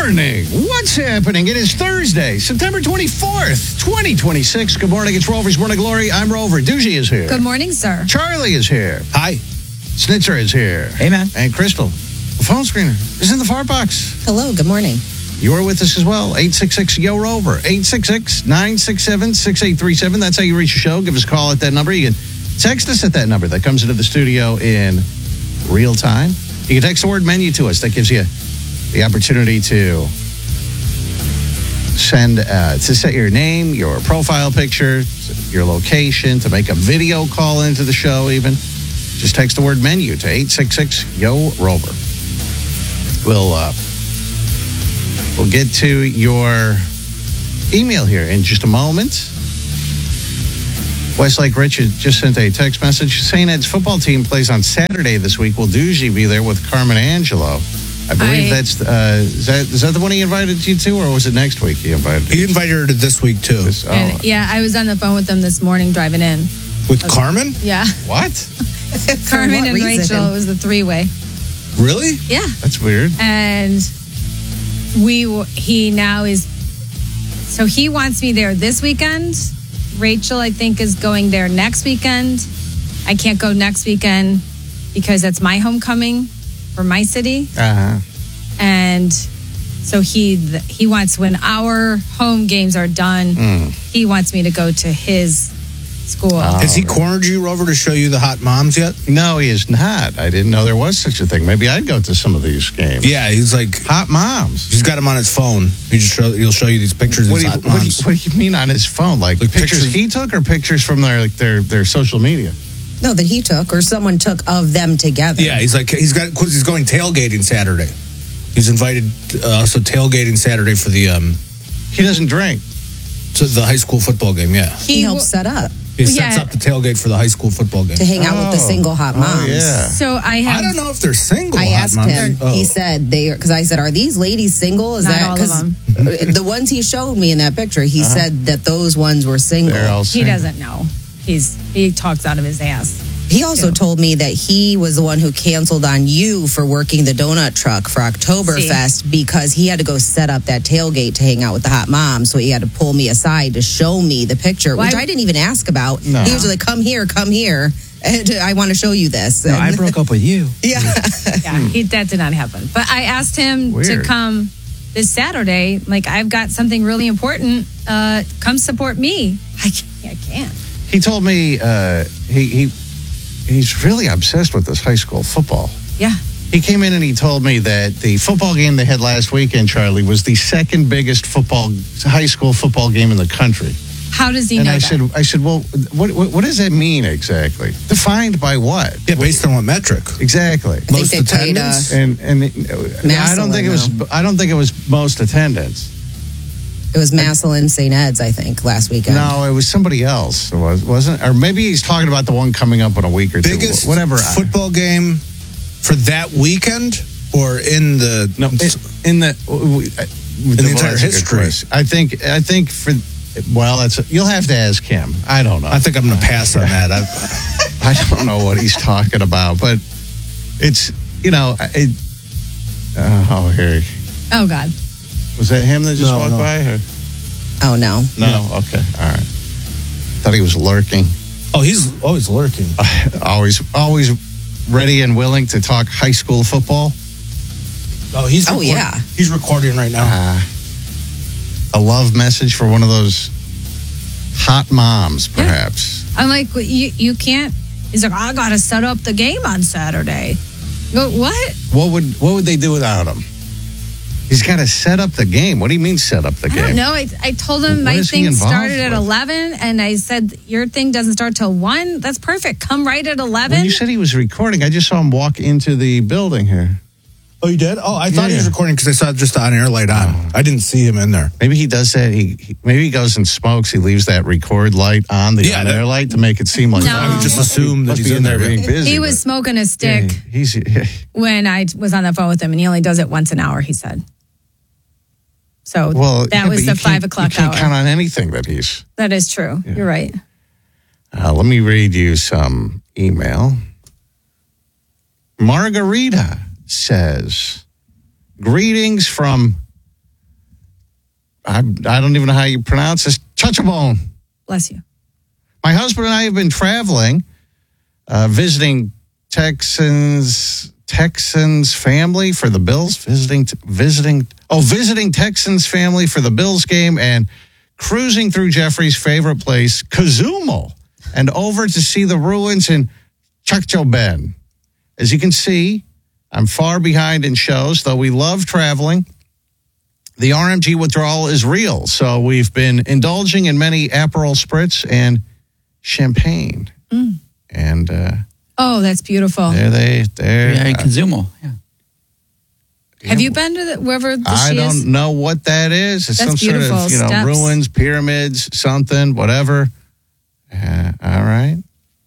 morning. What's happening? It is Thursday, September 24th, 2026. Good morning. It's Rover's Morning Glory. I'm Rover. Doogie is here. Good morning, sir. Charlie is here. Hi. Snitzer is here. Hey, man. And Crystal, the phone screener, is in the far box. Hello, good morning. You're with us as well. 866-YO-ROVER. 866-967-6837. That's how you reach the show. Give us a call at that number. You can text us at that number. That comes into the studio in real time. You can text the word menu to us. That gives you the opportunity to send, to set your name, your profile picture, your location, to make a video call into the show even. Just text the word menu to 866-YO-ROVER. We'll get to your email here in just a moment. Westlake Richard just sent a text message. St. Ed's football team plays on Saturday this week. Will Doogie be there with Carmen Angelo? I believe that's, is that the one he invited you to, or was it next week he invited you? He invited her to this week, too. And, yeah, I was on the phone with them this morning driving in. With Carmen? Yeah. What? Carmen and Rachel. It was the three-way. Really? Yeah. That's weird. And he wants me there this weekend. Rachel, I think, is going there next weekend. I can't go next weekend because that's my homecoming for my city. Uh-huh. And so he wants, when our home games are done, he wants me to go to his school. Has he cornered you, Rover, to show you the hot moms yet? No, he is not. I didn't know there was such a thing. Maybe I'd go to some of these games. Yeah, he's like hot moms. He's got him on his phone. He'll show you these pictures of these hot moms. What do you mean on his phone? Like pictures he took, or pictures from their social media? No, that he took or someone took of them together. Yeah, he's going tailgating Saturday. He's invited also tailgating Saturday for the He doesn't drink. To the high school football game. Yeah, he helps set up. He sets up the tailgate for the high school football game. To hang out with the single hot moms. Yeah. So I don't know if they're single. I asked hot moms. him. Oh. He said because I said, "Are these ladies single?" Is Not that all of them. the ones he showed me in that picture? He said that those ones were single. They're all He single. doesn't know. He talks out of his ass. He also told me that he was the one who canceled on you for working the donut truck for Oktoberfest because he had to go set up that tailgate to hang out with the hot mom. So he had to pull me aside to show me the picture, which I didn't even ask about. No. He was like, come here. And I want to show you this. No, I broke up with you. Yeah. That did not happen. But I asked him to come this Saturday. Like, I've got something really important. Come support me. I can't. He told me he's really obsessed with this high school football. Yeah. He came in and he told me that the football game they had last weekend, Charlie, was the second biggest high school football game in the country. How does he know I that? said, well, what does that mean exactly? Defined by what? Yeah, based on what metric? Exactly. Most attendance. I don't think it was most attendance. It was Massillon St. Ed's, I think, last weekend. No, it was somebody else. It wasn't, or maybe he's talking about the one coming up in a week or two. Biggest Whatever football game for that weekend, or in the entire history. I think for. Well, you'll have to ask him. I don't know. I think I'm going to pass on that. I don't know what he's talking about, but it's here. Oh, God. Was that him that just walked by? Or? Oh, no. No? Okay. All right. Thought he was lurking. Oh, he's always lurking. Always ready and willing to talk high school football. Oh, he's recording right now. A love message for one of those hot moms, perhaps. I'm like, you can't. He's like, I got to set up the game on Saturday. Go, what? What would they do without him? He's got to set up the game. What do you mean set up the game? I don't know. I told him my thing started at 11, and I said, your thing doesn't start till 1. That's perfect. Come right at 11. When you said he was recording, I just saw him walk into the building here. Oh, you did? Oh, I thought he was recording because I saw just the on-air light on. I didn't see him in there. Maybe he does that. Maybe he goes and smokes. He leaves that record light on, the on-air light, to make it seem like No. I would just assume that he's in there being busy. He was smoking a stick when I was on the phone with him, and he only does it once an hour, he said. So that was the 5 o'clock hour. You can't count hour. on anything that he's... That is true. Yeah. You're right. Let me read you some email. Margarita says, greetings from I don't even know how you pronounce this. Touchable. Bless you. My husband and I have been traveling, visiting Texans family for the Bills. Visiting Texans family for the Bills game and cruising through Jeffrey's favorite place, Cozumel, and over to see the ruins in Chacchoben. As you can see, I'm far behind in shows, though we love traveling. The RMG withdrawal is real, so we've been indulging in many Aperol Spritz and champagne. And oh, that's beautiful. They're in Cozumel. Yeah. Have you been to wherever I don't know what that is. It's That's some sort beautiful. of Steps. ruins, pyramids, something, whatever. All right.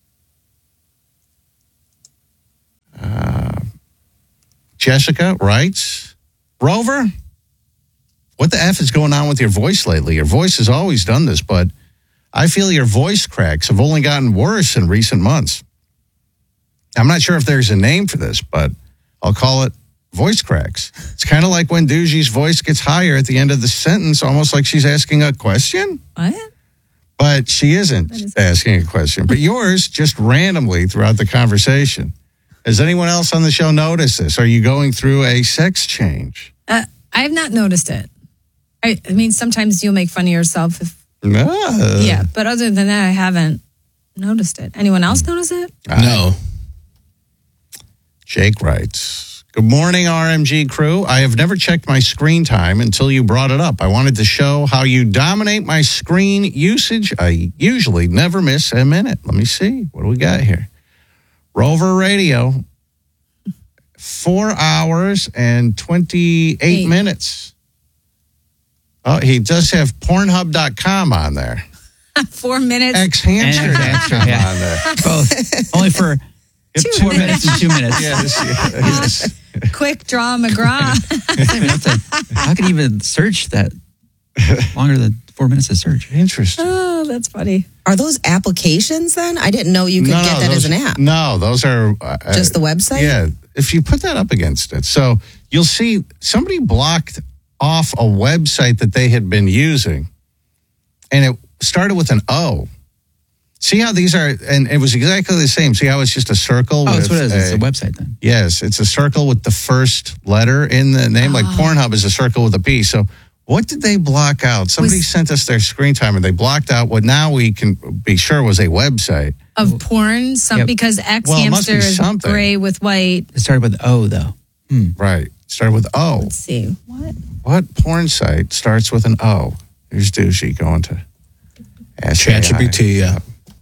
Jessica writes, Rover, what the F is going on with your voice lately? Your voice has always done this, but I feel your voice cracks have only gotten worse in recent months. I'm not sure if there's a name for this, but I'll call it voice cracks. It's kind of like when Doogie's voice gets higher at the end of the sentence, almost like she's asking a question. What? But she isn't asking a question. But yours just randomly throughout the conversation. Has anyone else on the show noticed this? Are you going through a sex change? I have not noticed it. I mean, sometimes you'll make fun of yourself. Yeah, but other than that, I haven't noticed it. Anyone else notice it? No. Jake writes, good morning, RMG crew. I have never checked my screen time until you brought it up. I wanted to show how you dominate my screen usage. I usually never miss a minute. Let me see. What do we got here? Rover Radio, 4 hours and 28 minutes. Oh, he does have Pornhub.com on there. 4 minutes. Xhamster.com on there. Both. Only for 4 minutes and 2 minutes. Yes. Quick draw McGraw. How can you even search that longer than 4 minutes to search? Interesting. Oh, that's funny. Are those applications then? I didn't know you could get that as an app. No, those are... just the website? Yeah. If you put that up against it. So you'll see somebody blocked off a website that they had been using, and it started with an O. See how these are, and it was exactly the same. See how it's just a circle? Oh, that's what it is. It's a website then. Yes, it's a circle with the first letter in the name. Like Pornhub is a circle with a P. So what did they block out? Somebody sent us their screen time, and they blocked out what now we can be sure was a website. Of porn? Because X Well, it must be hamster is something. gray with white. It started with O, though. Right. Started with O. Let's see. What porn site starts with an O? Here's Douchey going to ask ChatGPT, yeah.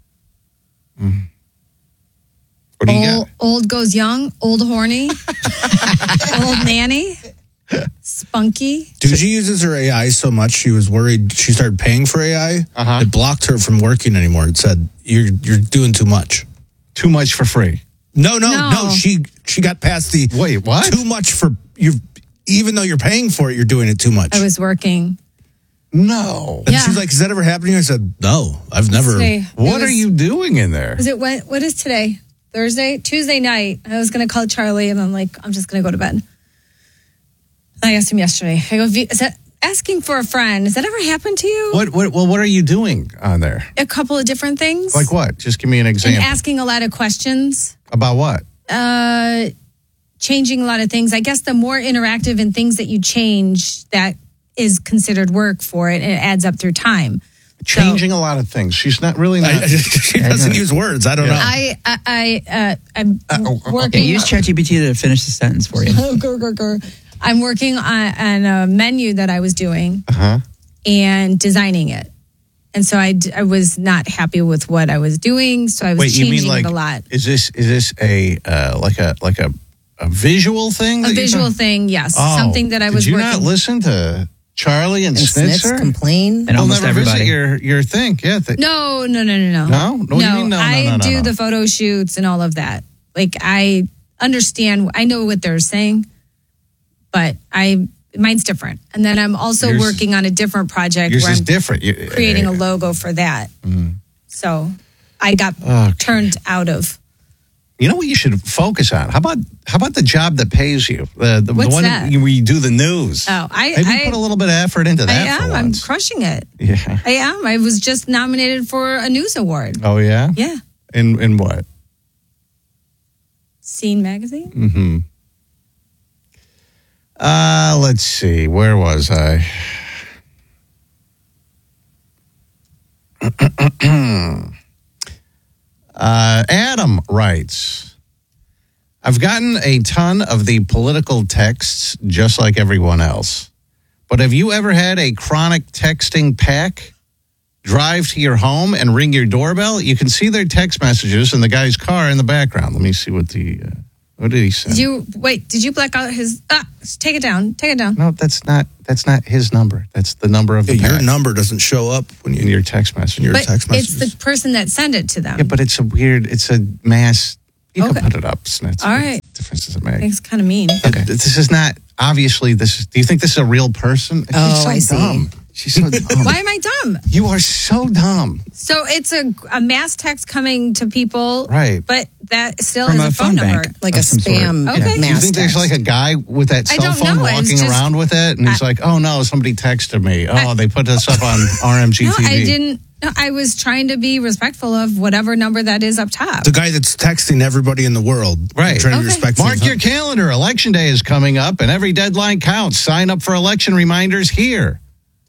What do you got? Old goes young, old horny, old nanny, spunky. She uses her AI so much, she was worried. She started paying for AI. It blocked her from working anymore. It said, you're doing too much. Too much for free. No. She got past the... Wait, what? Too much for... Even though you're paying for it, you're doing it too much. I was working. No. And she's like, has that ever happened to you? I said, no, I've never... What are you doing in there? What is today? Thursday? Tuesday night. I was going to call Charlie, and I'm like, I'm just going to go to bed. I asked him yesterday. I go, is that asking for a friend? Has that ever happened to you? What are you doing on there? A couple of different things. Like what? Just give me an example. And asking a lot of questions. About what? Changing a lot of things. I guess the more interactive and things that you change, that is considered work for it, and it adds up through time. Changing a lot of things. She's not really not. She doesn't use words. I don't know. I'm working. Use ChatGPT to finish the sentence for you. I'm working on a menu that I was doing and designing it. And so I was not happy with what I was doing, so I was changing it a lot. Is this a like a visual thing? A visual thing, yes. Oh, something that I was working. Did you not listen to Charlie and Snitzer? Complain? And almost never everybody. Visit your thing. Yeah. No. No? What do you mean no? I do the photo shoots and all of that. Like, I understand, I know what they're saying, but mine's different. And then I'm also working on a different project yours where is I'm different. creating a logo for that. So I got turned out of You know what you should focus on? How about the job that pays you? The one that? where you do the news. Oh, maybe put a little bit of effort into that. I am. I'm crushing it. Yeah, I am. I was just nominated for a news award. Oh yeah. Yeah. In what? Scene magazine. Mm-hmm. Let's see. Where was I? Adam writes, I've gotten a ton of the political texts just like everyone else. But have you ever had a chronic texting pack drive to your home and ring your doorbell? You can see their text messages in the guy's car in the background. Let me see what did he say? Did you black out his... take it down. No, that's not his number. That's the number of the pack. Your number doesn't show up when you... In your text message. It's the person that sent it to them. Yeah, but it's a mass... You can put it up, Snitz. All right. What difference does it make? It's kind of mean. Okay. This is not... Obviously, do you think this is a real person? She's so dumb. She's so dumb. Why am I dumb? You are so dumb. So it's a mass text coming to people. Right. But that still From is a phone number. Like a spam Okay. Do you think there's text. like a guy with that cell phone walking around with it? And he's like, oh no, somebody texted me. Oh, they put this up on RMG No, TV. I didn't. No, I was trying to be respectful of whatever number that is up top. The guy that's texting everybody in the world. Right. Trying to be respectful. Mark your calendar. Election day is coming up and every deadline counts. Sign up for election reminders here.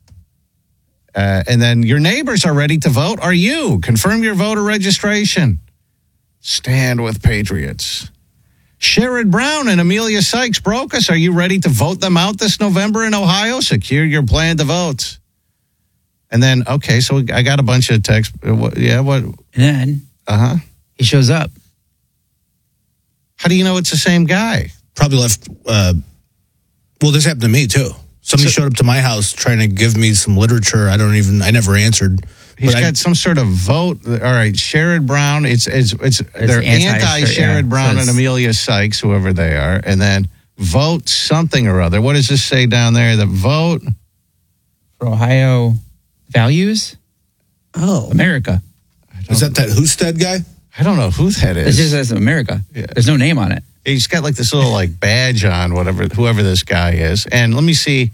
And then your neighbors are ready to vote. Are you? Confirm your voter registration. Stand with Patriots. Sherrod Brown and Amelia Sykes broke us. Are you ready to vote them out this November in Ohio? Secure your plan to vote. And then, okay, so I got a bunch of texts. What? And then he shows up. How do you know it's the same guy? Probably left. Well, this happened to me too. Somebody showed up to my house trying to give me some literature. I never answered. He's got some sort of vote. All right, Sherrod Brown. They're anti-Sherrod Brown and Amelia Sykes, whoever they are, and then vote something or other. What does this say down there? The vote for Ohio values. Oh, America. Is that Husted guy? I don't know who that is. It just says America. Yeah. There's no name on it. He's got like this little like badge on, whoever this guy is. And let me see.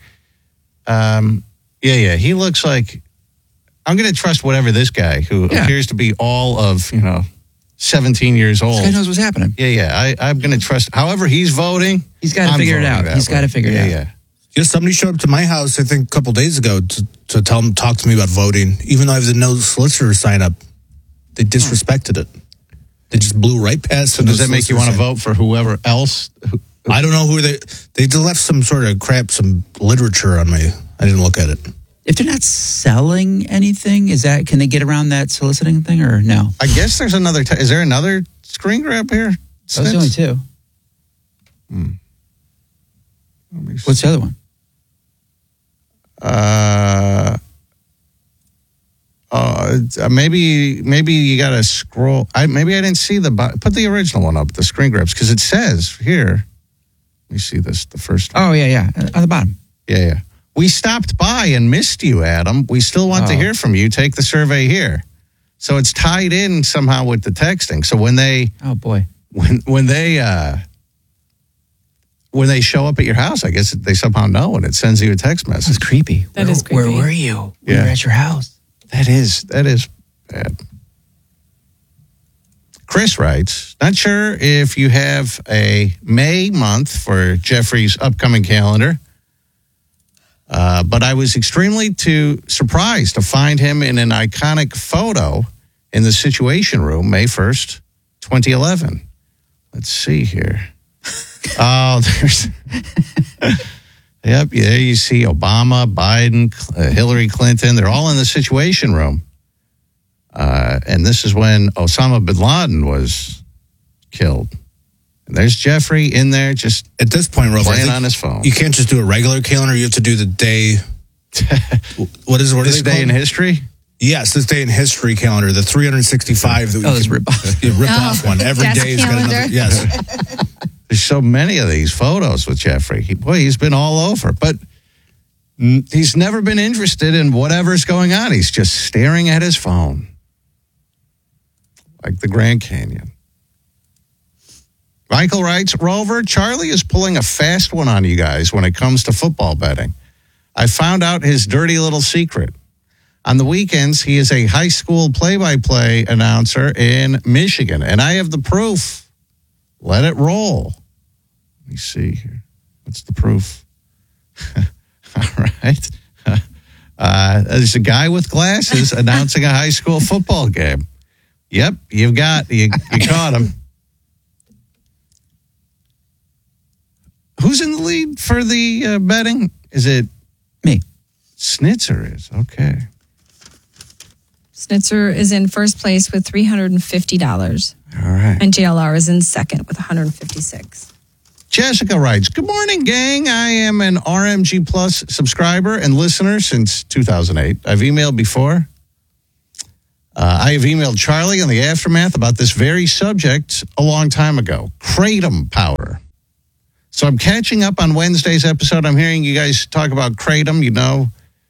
He looks like, I'm going to trust whatever this guy who appears to be all of, 17 years old. This guy knows what's happening. I'm going to trust, however he's voting. He's got to figure it out. He's got to figure it out. Yeah, somebody showed up to my house, I think a couple days ago to talk to me about voting. Even though I have the no solicitor sign up, they disrespected it. They just blew right past. So does that make you want to vote for whoever else? I don't know who they just left some sort of crap, some literature on me. I didn't look at it. If they're not selling anything, can they get around that soliciting thing or no? I guess there's another. Is there another screen grab here? Those are only two. What's the other one? Maybe you got to scroll. Maybe I didn't see put the original one up, the screen grabs, because it says here. Let me see this. The first one. Oh yeah, on the bottom. Yeah. We stopped by and missed you, Adam. We still want to hear from you. Take the survey here. So it's tied in somehow with the texting. So when they when they show up at your house, I guess they somehow know and it sends you a text message. That's creepy. That is creepy. Where were you? We were at your house. That is bad. Chris writes, not sure if you have a May month for Jeffrey's upcoming calendar, but I was extremely surprised to find him in an iconic photo in the Situation Room, May 1st, 2011. Let's see here. Oh, there's... Yep, there you see Obama, Biden, Hillary Clinton. They're all in the Situation Room. And this is when Osama bin Laden was killed. And there's Jeffrey in there just at this point, Rover, playing on his phone. You can't just do a regular calendar. You have to do the day. What is this day in history? Yes, this day in history calendar, the 365. This rip off one. Every day has got another. Yes. There's so many of these photos with Jeffrey. He's been all over, but he's never been interested in whatever's going on. He's just staring at his phone. Like the Grand Canyon. Michael writes, Rover, Charlie is pulling a fast one on you guys when it comes to football betting. I found out his dirty little secret. On the weekends, he is a high school play-by-play announcer in Michigan, and I have the proof. Let it roll. Let me see here. What's the proof? All right. There's a guy with glasses announcing a high school football game. Yep, you caught him. Who's in the lead for the betting? Is it me? Snitzer is. Okay. Snitzer is in first place with $350. All right. And JLR is in second with $156. Jessica writes, good morning, gang. I am an RMG Plus subscriber and listener since 2008. I've emailed before. I have emailed Charlie on the aftermath about this very subject a long time ago. Kratom powder. So I'm catching up on Wednesday's episode. I'm hearing you guys talk about Kratom. You know,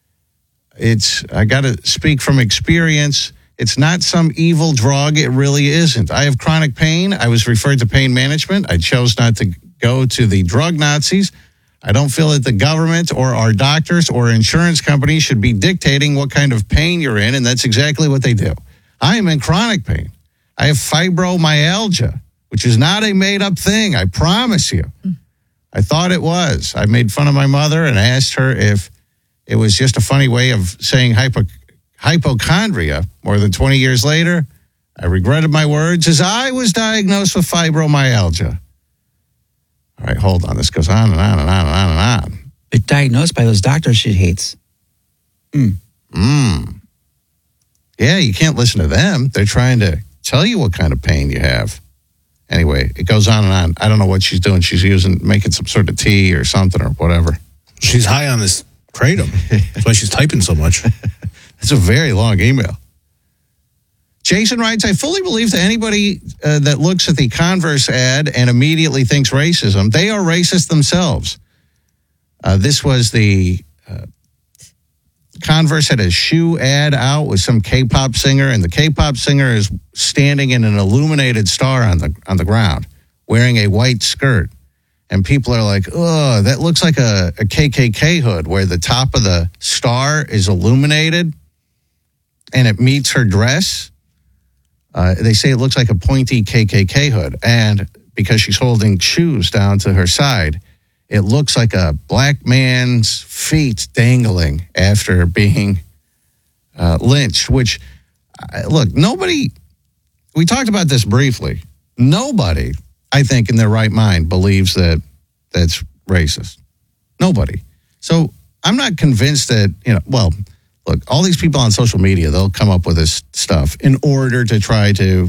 I got to speak from experience. It's not some evil drug. It really isn't. I have chronic pain. I was referred to pain management. I chose not to go to the drug Nazis. I don't feel that the government or our doctors or insurance companies should be dictating what kind of pain you're in, and that's exactly what they do. I am in chronic pain. I have fibromyalgia, which is not a made-up thing, I promise you. I thought it was. I made fun of my mother and asked her if it was just a funny way of saying hypochondria. More than 20 years later, I regretted my words as I was diagnosed with fibromyalgia. All right, hold on. This goes on and on and on and on and on. But diagnosed by those doctors she hates. Yeah, you can't listen to them. They're trying to tell you what kind of pain you have. Anyway, it goes on and on. I don't know what she's doing. She's making some sort of tea or something or whatever. She's high on this Kratom. That's why she's typing so much. It's a very long email. Jason writes, I fully believe that anybody that looks at the Converse ad and immediately thinks racism, they are racist themselves. This was the Converse had a shoe ad out with some K-pop singer, and the K-pop singer is standing in an illuminated star on the ground, wearing a white skirt. And people are like, oh, that looks like a KKK hood where the top of the star is illuminated and it meets her dress. They say it looks like a pointy KKK hood. And because she's holding shoes down to her side, it looks like a black man's feet dangling after being lynched, which, look, nobody, we talked about this briefly. Nobody, I think, in their right mind believes that that's racist. Nobody. So I'm not convinced that, look, all these people on social media, they'll come up with this stuff in order to try to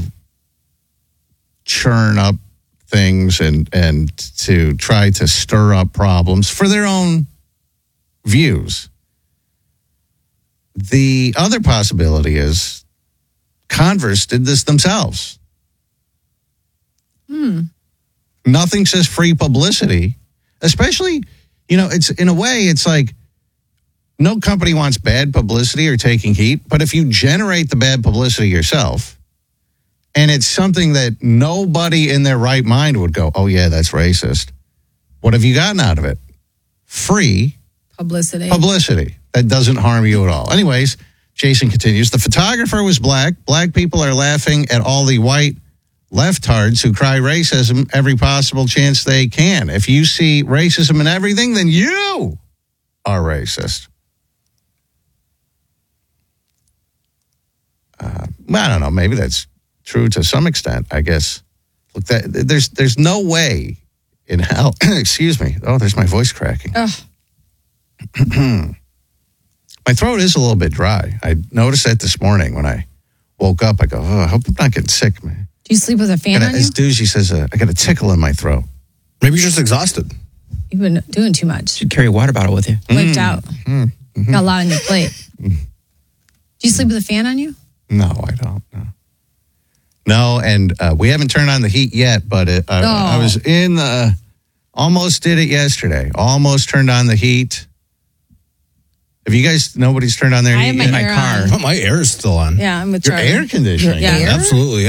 churn up things and to try to stir up problems for their own views. The other possibility is Converse did this themselves. Nothing says free publicity, especially, it's in a way, it's like no company wants bad publicity or taking heat, but if you generate the bad publicity yourself, and it's something that nobody in their right mind would go, oh, yeah, that's racist. What have you gotten out of it? Free publicity. That doesn't harm you at all. Anyways, Jason continues, the photographer was black. Black people are laughing at all the white leftards who cry racism every possible chance they can. If you see racism in everything, then you are racist. I don't know. Maybe that's true to some extent, I guess. Look, there's no way in hell. Excuse me. Oh, there's my voice cracking. My throat is a little bit dry. I noticed that this morning when I woke up. I go, I hope I'm not getting sick, man. Do you sleep with a fan on you? As Doozy says, I got a tickle in my throat. Maybe you're just exhausted. You've been doing too much. Should carry a water bottle with you. Wiped out. Mm-hmm. Got a lot on your plate. Do you sleep with a fan on you? No, I don't. No, and we haven't turned on the heat yet, but I was almost did it yesterday. Almost turned on the heat. Have you guys, nobody's turned on their heat in my car? Oh, my air is still on. Yeah, I'm with Your Charlie. air conditioning. Yeah. Absolutely, yeah.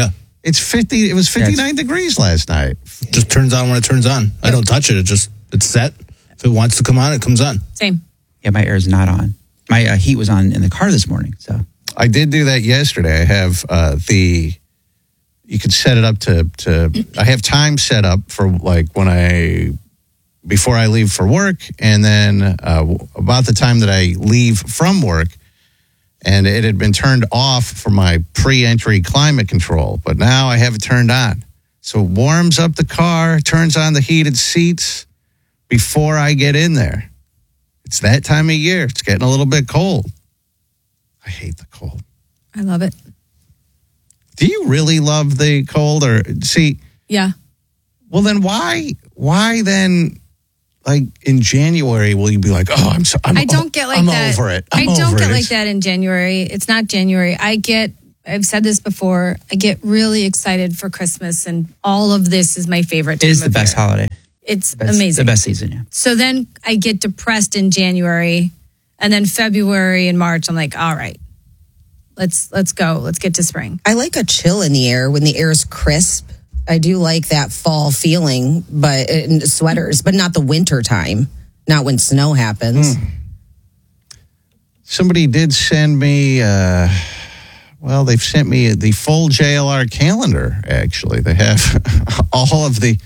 It's 50. It was 59 degrees last night. Just turns on when it turns on. I don't touch it. It's set. If it wants to come on, it comes on. Same. Yeah, my air is not on. My heat was on in the car this morning. So I did do that yesterday. I have you could set it up to I have time set up for like before I leave for work, and then about the time that I leave from work, and it had been turned off for my pre-entry climate control, but now I have it turned on. So it warms up the car, turns on the heated seats before I get in there. It's that time of year. It's getting a little bit cold. I hate the cold. I love it. Do you really love the cold? Or see? Yeah. Well, then why then? Like in January, will you be like, "Oh, I don't get like that. Over it. I don't get like that in January. It's not January. I've said this before. I get really excited for Christmas, and all of this is my favorite time. It is the best holiday. It's amazing. The best season, yeah. So then I get depressed in January, and then February and March, I'm like, all right, let's go. Let's get to spring. I like a chill in the air when the air is crisp. I do like that fall feeling, but sweaters, but not the winter time, not when snow happens. Somebody did send me, they've sent me the full JLR calendar, actually. They have all of the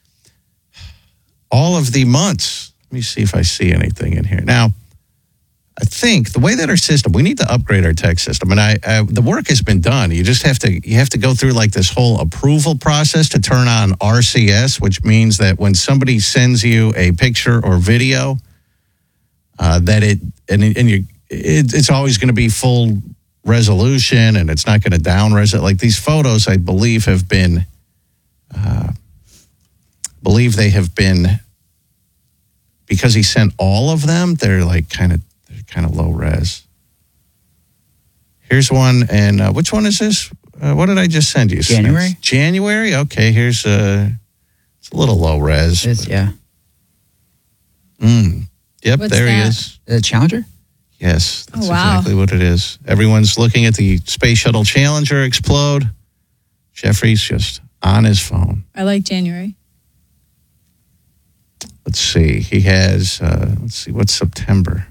months. Let me see if I see anything in here. Now, I think the way that our system, we need to upgrade our tech system, and the work has been done. You just have to go through like this whole approval process to turn on RCS, which means that when somebody sends you a picture or video, it's always going to be full resolution, and it's not going to down res it. Like these photos, I believe have been because he sent all of them. They're like kind of low res. Here's one, and which one is this? What did I just send you? January. January. Okay, here's it's a little low res. Yeah. Yep, What's there that? he is. The Challenger? Yes, that's exactly what it is. Everyone's looking at the Space Shuttle Challenger explode. Jeffrey's just on his phone. I like January. Let's see. He has, what's September?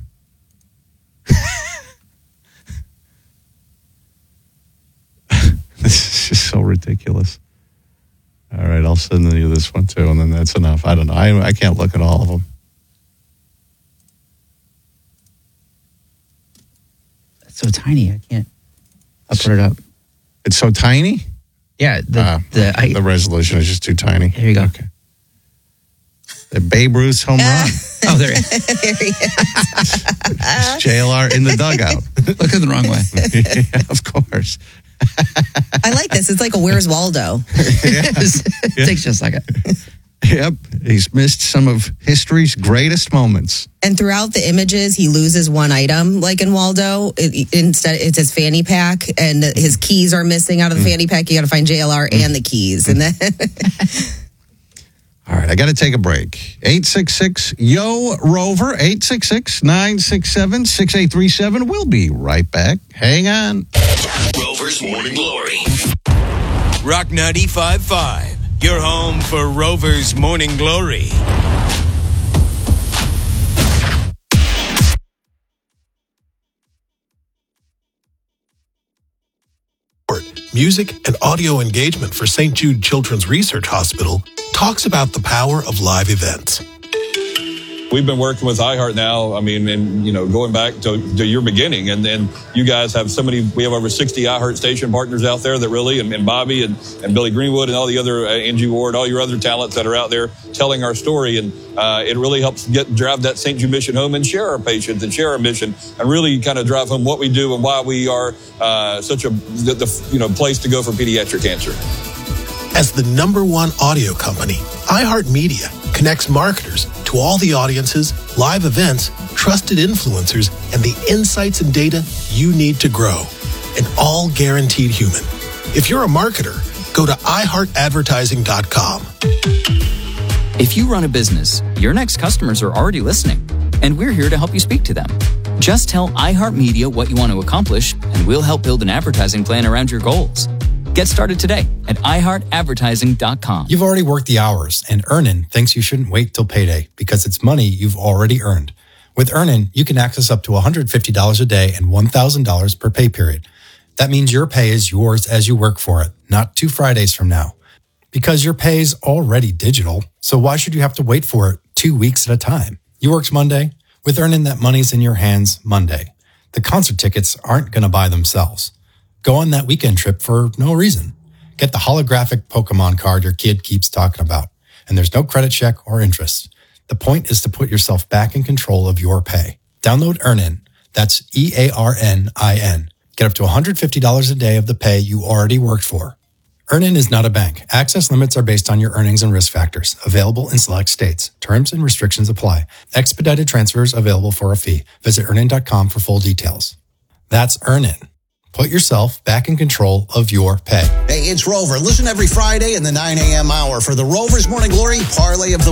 This is just so ridiculous. All right, I'll send you this one too, and then that's enough. I don't know. I can't look at all of them. It's so tiny. I can't. I'll put it up. It's so tiny? Yeah. The resolution is just too tiny. Here you go. Okay. The Babe Ruth's home run. Oh, there he is. JLR in the dugout. Looking the wrong way. Yeah, of course. I like this. It's like a Where's Waldo? It takes just a second. Yep. He's missed some of history's greatest moments. And throughout the images, he loses one item, like in Waldo. Instead, it's his fanny pack, and his keys are missing out of the fanny pack. You got to find JLR and the keys. And then... All right, I got to take a break. 866-YO-ROVER, 866-967-6837. We'll be right back. Hang on. Rover's Morning Glory. Rock 95.5, your home for Rover's Morning Glory. Music and audio engagement for St. Jude Children's Research Hospital talks about the power of live events. We've been working with iHeart now, going back to your beginning, and then you guys have we have over 60 iHeart station partners out there that really, and Bobby and Billy Greenwood and all the other, Angie Ward, all your other talents that are out there telling our story, and it really helps drive that St. Jude mission home and share our patients and share our mission, and really kind of drive home what we do and why we are such a place to go for pediatric cancer. As the #1 audio company, iHeartMedia connects marketers to all the audiences, live events, trusted influencers, and the insights and data you need to grow. And all guaranteed human. If you're a marketer, go to iHeartAdvertising.com. If you run a business, your next customers are already listening, and we're here to help you speak to them. Just tell iHeartMedia what you want to accomplish, and we'll help build an advertising plan around your goals. Get started today at iHeartAdvertising.com. You've already worked the hours, and Earnin thinks you shouldn't wait till payday because it's money you've already earned. With Earnin, you can access up to $150 a day and $1,000 per pay period. That means your pay is yours as you work for it, not 2 Fridays from now. Because your pay is already digital, so why should you have to wait for it 2 weeks at a time? You worked Monday. With Earnin, that money's in your hands Monday. The concert tickets aren't going to buy themselves. Go on that weekend trip for no reason. Get the holographic Pokemon card your kid keeps talking about. And there's no credit check or interest. The point is to put yourself back in control of your pay. Download Earnin. That's EARNIN. Get up to $150 a day of the pay you already worked for. Earnin is not a bank. Access limits are based on your earnings and risk factors. Available in select states. Terms and restrictions apply. Expedited transfers available for a fee. Visit Earnin.com for full details. That's Earnin. Put yourself back in control of your pay. Hey, it's Rover. Listen every Friday in the 9 a.m. hour for the Rover's Morning Glory Parlay of the